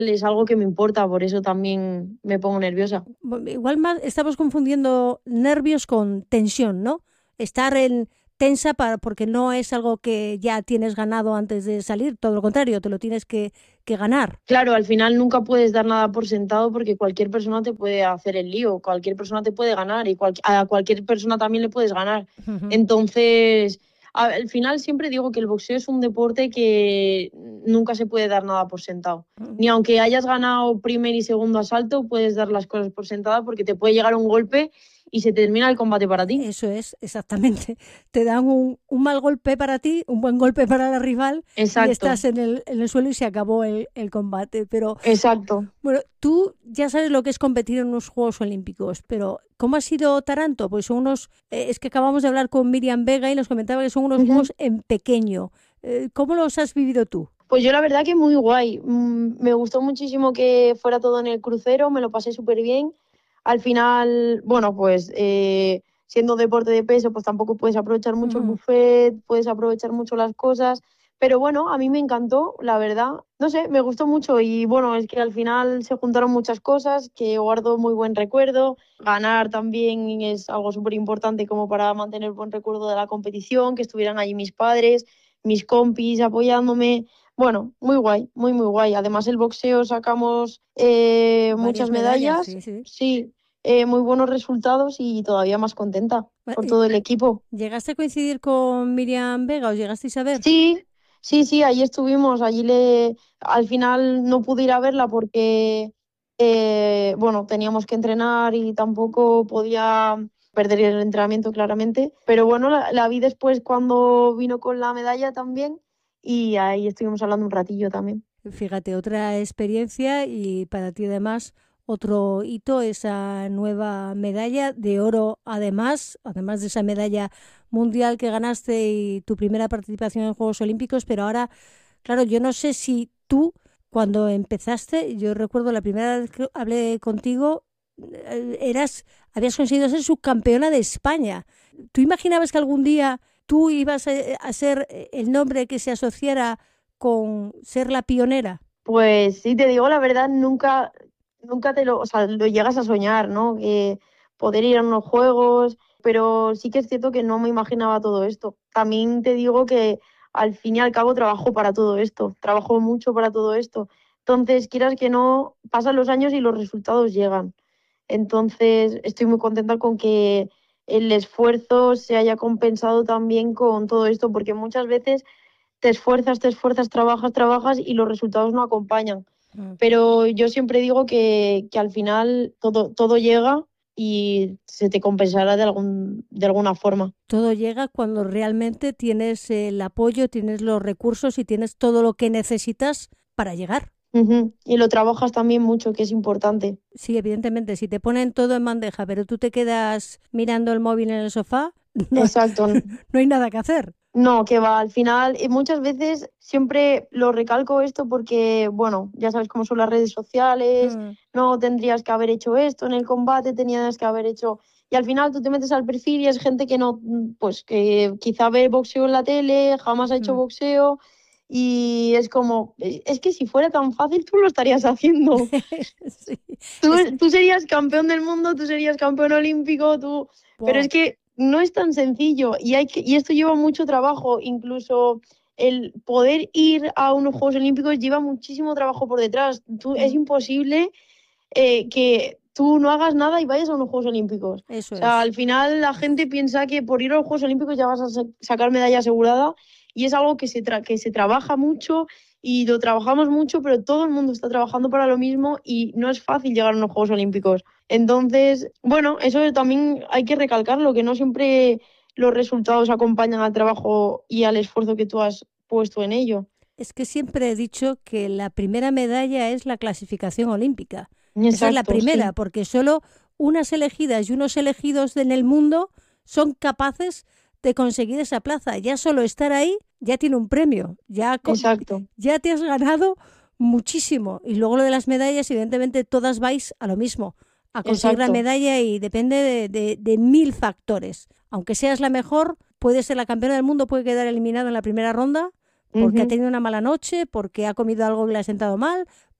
es algo que me importa, por eso también me pongo nerviosa. Igual más estamos confundiendo nervios con tensión, ¿no? Estar tensa porque no es algo que ya tienes ganado antes de salir, todo lo contrario, te lo tienes que ganar. Claro, al final nunca puedes dar nada por sentado porque cualquier persona te puede hacer el lío, cualquier persona te puede ganar y a cualquier persona también le puedes ganar. Uh-huh. Entonces, al final siempre digo que el boxeo es un deporte que nunca se puede dar nada por sentado. Ni aunque hayas ganado primer y segundo asalto, puedes dar las cosas por sentadas porque te puede llegar un golpe y se termina el combate para ti. Eso es, exactamente. Te dan un mal golpe para ti, un buen golpe para la rival y Exacto, estás en el suelo y se acabó el combate. Pero exacto. bueno, tú ya sabes lo que es competir en unos Juegos Olímpicos, pero ¿cómo ha sido Taranto? Pues son unos, es que acabamos de hablar con Miriam Vega y nos comentaba que son unos Ujú. juegos en pequeño. ¿Cómo los has vivido tú? Pues yo la verdad que muy guay. Me gustó muchísimo que fuera todo en el crucero, me lo pasé súper bien. Al final, bueno, pues siendo deporte de peso, pues tampoco puedes aprovechar mucho el Uh-huh. buffet, puedes aprovechar mucho las cosas. Pero bueno, a mí me encantó, la verdad. No sé, me gustó mucho y bueno, es que al final se juntaron muchas cosas que guardo muy buen recuerdo. Ganar también es algo súper importante como para mantener buen recuerdo de la competición, que estuvieran allí mis padres, mis compis apoyándome. Bueno, muy guay, muy, muy guay. Además, el boxeo sacamos muchas Varias medallas, medallas, sí, sí. sí, muy buenos resultados y todavía más contenta por todo el equipo. ¿Llegaste a coincidir con Miriam Vega? ¿Os llegasteis a ver? Sí, sí, sí, allí estuvimos. Al final no pude ir a verla porque, bueno, teníamos que entrenar y tampoco podía perder el entrenamiento claramente. Pero bueno, la vi después cuando vino con la medalla también y ahí estuvimos hablando un ratillo también. Fíjate, otra experiencia y para ti además otro hito, esa nueva medalla de oro, además de esa medalla mundial que ganaste y tu primera participación en Juegos Olímpicos, pero ahora, claro, yo no sé si tú, cuando empezaste, yo recuerdo la primera vez que hablé contigo, habías conseguido ser subcampeona de España. ¿Tú imaginabas que algún día tú ibas a ser el nombre que se asociara con ser la pionera? Pues sí, te digo la verdad, nunca o sea, lo llegas a soñar, ¿no? Que poder ir a unos juegos, pero sí que es cierto que no me imaginaba todo esto. También te digo que al fin y al cabo trabajo para todo esto, trabajo mucho para todo esto. Entonces, quieras que no, pasan los años y los resultados llegan. Entonces, estoy muy contenta con que el esfuerzo se haya compensado también con todo esto, porque muchas veces te esfuerzas, trabajas y los resultados no acompañan. Mm. Pero yo siempre digo que al final todo llega y se te compensará de alguna forma. Todo llega cuando realmente tienes el apoyo, tienes los recursos y tienes todo lo que necesitas para llegar. Ujú. Y lo trabajas también mucho, que es importante. Sí, evidentemente, si te ponen todo en bandeja, pero tú te quedas mirando el móvil en el sofá, no, Exacto. no hay nada que hacer. No, que va, al final, y muchas veces siempre lo recalco esto porque, bueno, ya sabes cómo son las redes sociales, Mm, no tendrías que haber hecho esto en el combate, tenías que haber hecho... Y al final tú te metes al perfil y es gente que no, pues que quizá ve boxeo en la tele, jamás ha hecho mm. boxeo y es como, es que si fuera tan fácil tú lo estarías haciendo. Sí, Tú, es, tú serías campeón del mundo, tú serías campeón olímpico, tú... Pero es wow. que no es tan sencillo y esto lleva mucho trabajo, incluso el poder ir a unos Juegos Olímpicos lleva muchísimo trabajo por detrás. Es Mm, imposible que tú no hagas nada y vayas a unos Juegos Olímpicos. eso O sea, es. al final la gente piensa que por ir a los Juegos Olímpicos ya vas a sacar medalla asegurada y es algo que se trabaja mucho y lo trabajamos mucho, pero todo el mundo está trabajando para lo mismo y no es fácil llegar a unos Juegos Olímpicos. Entonces, bueno, eso también hay que recalcarlo, que no siempre los resultados acompañan al trabajo y al esfuerzo que tú has puesto en ello. Es que siempre he dicho que la primera medalla es la clasificación olímpica. Esa es la Exacto, primera, sí, porque solo unas elegidas y unos elegidos en el mundo son capaces de conseguir esa plaza. Ya solo estar ahí ya tiene un premio, exacto, ya te has ganado muchísimo. Y luego lo de las medallas, evidentemente todas vais a lo mismo, a conseguir la exacto. medalla y depende de mil factores. Aunque seas la mejor, puede ser la campeona del mundo, puede quedar eliminada en la primera ronda porque ha Ujú. tenido una mala noche, porque ha comido algo que le ha sentado mal,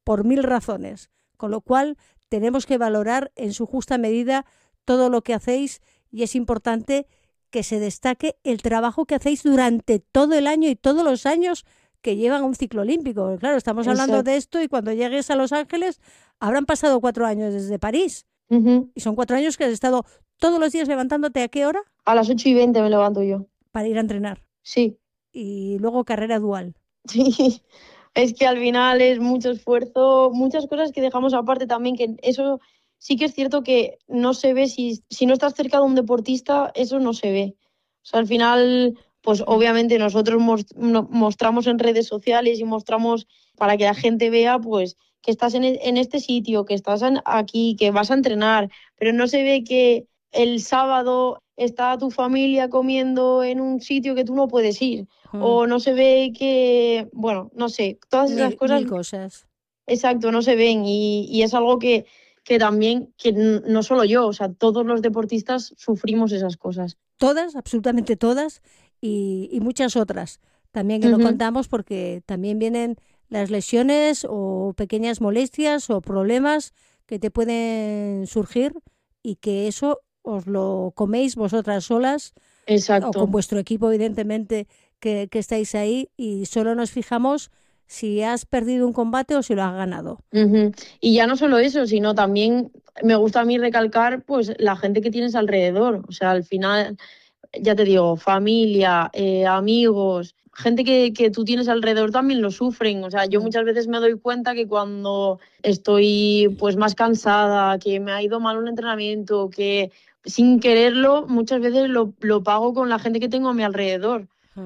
por 1000 razones, con lo cual tenemos que valorar en su justa medida todo lo que hacéis y es importante que se destaque el trabajo que hacéis durante todo el año y todos los años que llevan un ciclo olímpico. Claro, estamos hablando Exacto. de esto y cuando llegues a Los Ángeles habrán pasado 4 años desde París. Ujú. Y son 4 años que has estado todos los días levantándote ¿a qué hora? A las 8:20 me levanto yo. Para ir a entrenar. Sí, Y luego carrera dual. sí. Es que al final es mucho esfuerzo, muchas cosas que dejamos aparte también, que eso sí que es cierto que no se ve si no estás cerca de un deportista, eso no se ve. O sea, al final, pues obviamente nosotros mostramos en redes sociales y mostramos para que la gente vea, pues, que estás en este sitio, que estás aquí, que vas a entrenar, pero no se ve que el sábado está tu familia comiendo en un sitio que tú no puedes ir o no se ve que, bueno, no sé, todas esas cosas, Mil cosas. exacto, no se ven y es algo que también, que no solo yo, o sea, todos los deportistas sufrimos esas cosas. Todas, absolutamente todas y muchas otras. También que no contamos porque también vienen las lesiones o pequeñas molestias o problemas que te pueden surgir y que eso os lo coméis vosotras solas o con Exacto. vuestro equipo, evidentemente, que estáis ahí y solo nos fijamos si has perdido un combate o si lo has ganado. Ujú. Y ya no solo eso, sino también me gusta a mí recalcar pues la gente que tienes alrededor. O sea, al final, ya te digo, familia, amigos, gente que tú tienes alrededor también lo sufren. O sea, yo muchas veces me doy cuenta que cuando estoy pues más cansada, que me ha ido mal un entrenamiento, que sin quererlo, muchas veces lo pago con la gente que tengo a mi alrededor.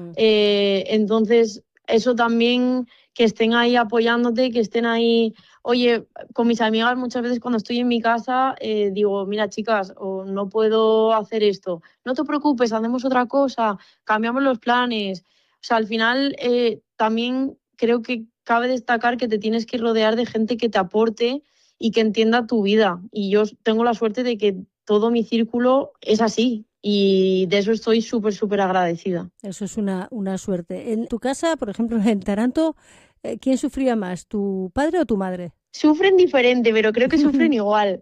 Entonces, eso también, que estén ahí apoyándote, que estén ahí. Oye, con mis amigas muchas veces cuando estoy en mi casa digo, mira chicas, o no puedo hacer esto, no te preocupes, hacemos otra cosa, cambiamos los planes. O sea, al final también creo que cabe destacar que te tienes que rodear de gente que te aporte y que entienda tu vida. Y yo tengo la suerte de que todo mi círculo es así y de eso estoy súper, súper agradecida. Eso es una suerte. En tu casa, por ejemplo, en Taranto, ¿quién sufría más, tu padre o tu madre? Sufren diferente, pero creo que sufren igual.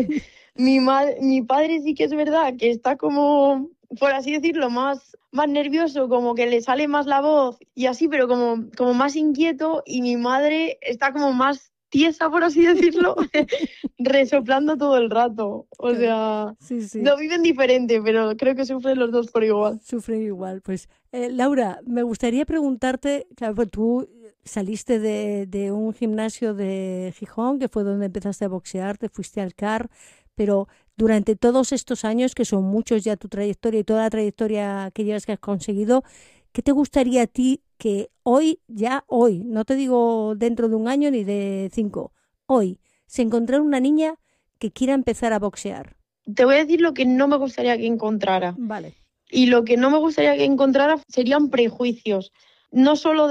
Mi padre sí que es verdad que está como, por así decirlo, más nervioso, como que le sale más la voz y así, pero como más inquieto, y mi madre está como más tiesa, por así decirlo, resoplando todo el rato. O sea, Sí. lo viven diferente, pero creo que sufren los dos por igual. Sufren igual. Pues, Laura, me gustaría preguntarte, claro, pues tú saliste de un gimnasio de Gijón, que fue donde empezaste a boxear, te fuiste al CAR, pero durante todos estos años, que son muchos ya tu trayectoria y toda la trayectoria que llevas que has conseguido, ¿qué te gustaría a ti que hoy, ya hoy, no te digo dentro de un año ni de 5, hoy, se encontrara una niña que quiera empezar a boxear? Te voy a decir lo que no me gustaría que encontrara. Vale. Y lo que no me gustaría que encontrara serían prejuicios, no solo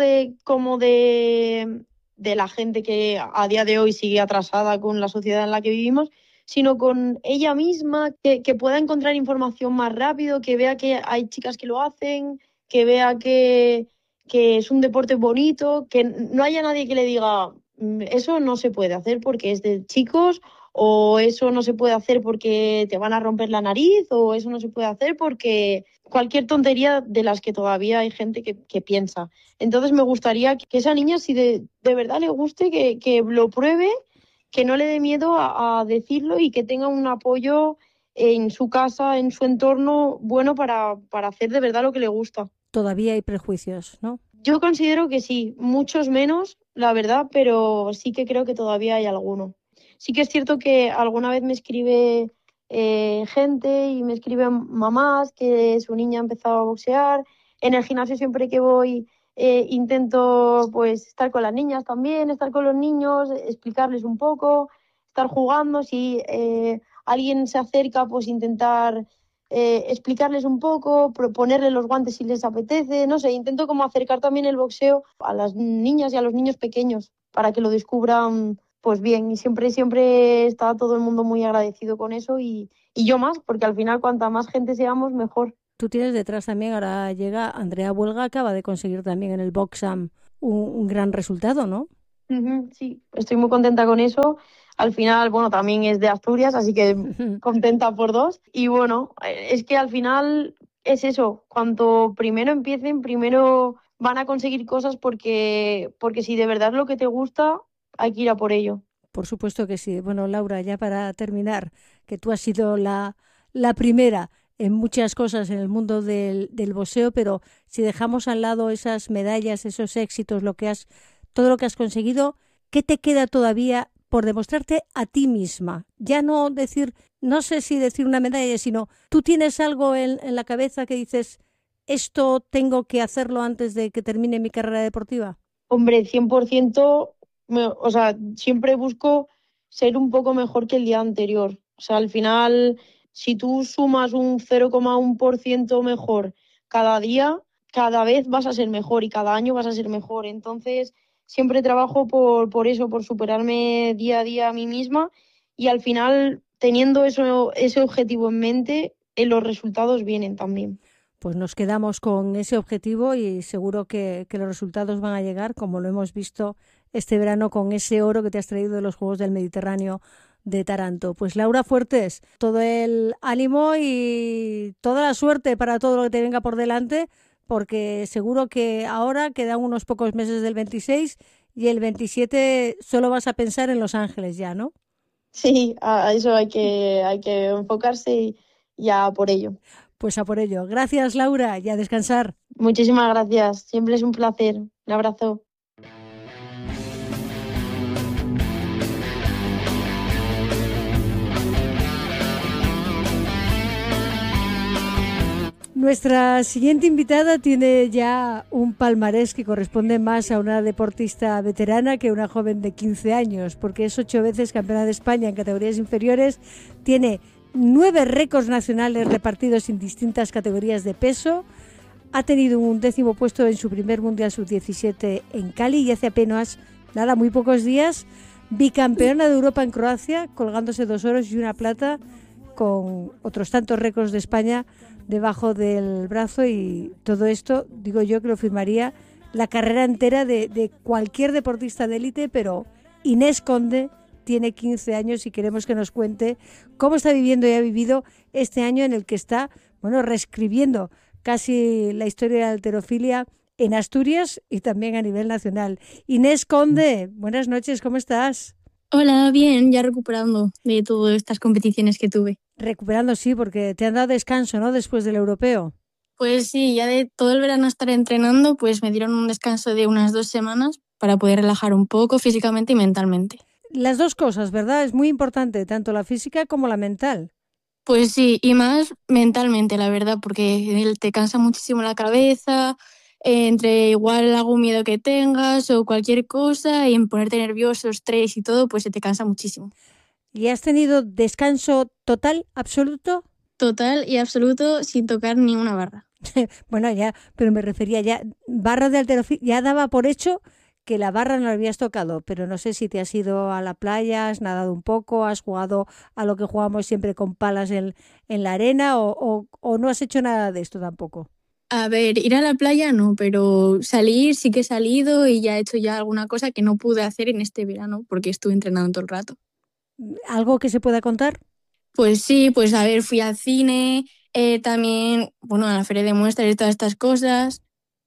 de la gente que a día de hoy sigue atrasada con la sociedad en la que vivimos, sino con ella misma, que pueda encontrar información más rápido, que vea que hay chicas que lo hacen, que vea que es un deporte bonito, que no haya nadie que le diga, eso no se puede hacer porque es de chicos, o eso no se puede hacer porque te van a romper la nariz, o eso no se puede hacer porque cualquier tontería de las que todavía hay gente que piensa. Entonces me gustaría que esa niña, si de verdad le guste, que lo pruebe, que no le dé miedo a decirlo y que tenga un apoyo en su casa, en su entorno, bueno para hacer de verdad lo que le gusta. Todavía hay prejuicios, ¿no? Yo considero que sí, muchos menos, la verdad, pero sí que creo que todavía hay alguno. Sí que es cierto que alguna vez me escribe gente y me escriben mamás que su niña ha empezado a boxear. En el gimnasio siempre que voy intento pues estar con las niñas también, estar con los niños, explicarles un poco, estar jugando. Si alguien se acerca, pues intentar explicarles un poco, proponerles los guantes si les apetece, no sé, intento como acercar también el boxeo a las niñas y a los niños pequeños para que lo descubran pues bien, y siempre está todo el mundo muy agradecido con eso y yo más, porque al final cuanta más gente seamos, mejor. Tú tienes detrás también, ahora llega Andrea Buelga, acaba de conseguir también en el Boxam un gran resultado, ¿no? Ujú, sí, estoy muy contenta con eso. Al final, bueno, también es de Asturias, así que contenta por dos. Y bueno, es que al final es eso. Cuanto primero empiecen, primero van a conseguir cosas porque si de verdad es lo que te gusta, hay que ir a por ello. Por supuesto que sí. Bueno, Laura, ya para terminar, que tú has sido la primera en muchas cosas en el mundo del boxeo, pero si dejamos al lado esas medallas, esos éxitos, todo lo que has conseguido, ¿qué te queda todavía por demostrarte a ti misma? Ya no decir, no sé si decir una medalla, sino tú tienes algo en la cabeza que dices, esto tengo que hacerlo antes de que termine mi carrera deportiva. Hombre, 100%, o sea, siempre busco ser un poco mejor que el día anterior. O sea, al final, si tú sumas un 0,1% mejor cada día, cada vez vas a ser mejor y cada año vas a ser mejor. Entonces, siempre trabajo por eso, por superarme día a día a mí misma y al final, teniendo eso, ese objetivo en mente, los resultados vienen también. Pues nos quedamos con ese objetivo y seguro que los resultados van a llegar, como lo hemos visto este verano con ese oro que te has traído de los Juegos del Mediterráneo de Taranto. Pues Laura Fuertes, todo el ánimo y toda la suerte para todo lo que te venga por delante, porque seguro que ahora quedan unos pocos meses del 26 y el 27 solo vas a pensar en Los Ángeles ya, ¿no? Sí, a eso hay que enfocarse y ya por ello. Pues a por ello. Gracias, Laura, y a descansar. Muchísimas gracias. Siempre es un placer. Un abrazo. Nuestra siguiente invitada tiene ya un palmarés que corresponde más a una deportista veterana que a una joven de 15 años, porque es 8 veces campeona de España en categorías inferiores, tiene 9 récords nacionales repartidos en distintas categorías de peso, ha tenido un 10º puesto en su primer Mundial Sub-17 en Cali y hace apenas, nada, muy pocos días, bicampeona de Europa en Croacia, colgándose 2 oros y una plata, con otros tantos récords de España debajo del brazo, y todo esto, digo yo, que lo firmaría la carrera entera de cualquier deportista de élite, pero Inés Conde tiene 15 años y queremos que nos cuente cómo está viviendo y ha vivido este año en el que está, bueno, reescribiendo casi la historia de la halterofilia en Asturias y también a nivel nacional. Inés Conde, buenas noches, ¿cómo estás? Hola, bien, ya recuperando de todas estas competiciones que tuve. Recuperando, sí, porque te han dado descanso, ¿no? Después del europeo. Pues sí, ya de todo el verano estar entrenando, pues me dieron un descanso de unas 2 semanas para poder relajar un poco físicamente y mentalmente. Las dos cosas, ¿verdad? Es muy importante, tanto la física como la mental. Pues sí, y más mentalmente, la verdad, porque te cansa muchísimo la cabeza, entre igual algún miedo que tengas o cualquier cosa, y en ponerte nervioso, estrés y todo, pues se te cansa muchísimo. ¿Y has tenido descanso total, absoluto? Total y absoluto, sin tocar ni una barra. Bueno, ya, pero me refería ya, barra de halterofilia, ya daba por hecho que la barra no la habías tocado, pero no sé si te has ido a la playa, has nadado un poco, has jugado a lo que jugamos siempre con palas en la arena o no has hecho nada de esto tampoco. A ver, ir a la playa no, pero salir sí que he salido y ya he hecho ya alguna cosa que no pude hacer en este verano porque estuve entrenando todo el rato. ¿Algo que se pueda contar? Pues sí, pues a ver, fui al cine, también, bueno, a la feria de muestras y todas estas cosas,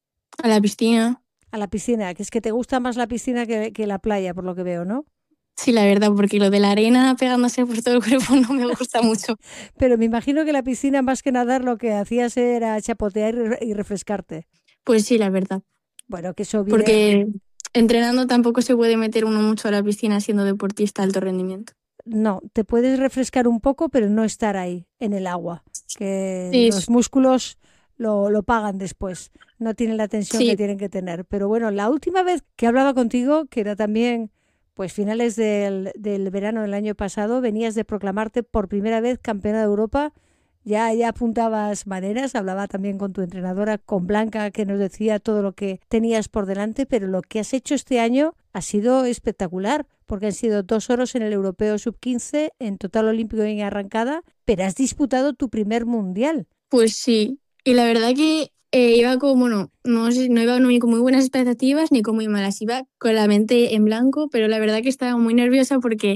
a la piscina. A la piscina, que es que te gusta más la piscina que la playa, por lo que veo, ¿no? Sí, la verdad, porque lo de la arena pegándose por todo el cuerpo no me gusta mucho. Pero me imagino que la piscina, más que nadar, lo que hacías era chapotear y refrescarte. Pues sí, la verdad, Bueno, que eso viene. porque entrenando tampoco se puede meter uno mucho a la piscina siendo deportista de alto rendimiento. No, te puedes refrescar un poco, pero no estar ahí, en el agua. Que Sí, los músculos lo pagan después. No tienen la tensión que sí. tienen que tener. Pero bueno, la última vez que hablaba contigo, que era también pues finales del verano del año pasado, venías de proclamarte por primera vez campeona de Europa. Ya apuntabas maneras, hablaba también con tu entrenadora, con Blanca, que nos decía todo lo que tenías por delante, pero lo que has hecho este año ha sido espectacular, porque han sido 2 oros en el Europeo Sub-15, en total olímpico y en arrancada, pero has disputado tu primer mundial. Pues sí, y la verdad que Iba con, bueno, no sé, no iba ni con muy buenas expectativas ni con muy malas, iba con la mente en blanco, pero la verdad que estaba muy nerviosa porque